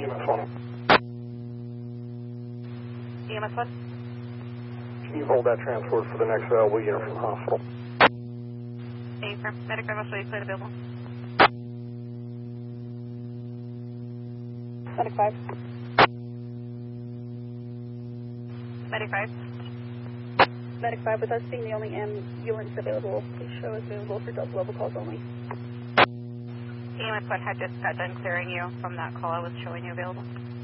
EMS 1. EMS 1? Can you hold that transport for the next available unit from the hospital? Affirm. Medic 5 will show you clear available. Medic 5. Medic 5. Medic 5, with us being the only ambulance available, please show us available for Delta level calls only. EMS 1 had just got done clearing you from that call. I was showing you available.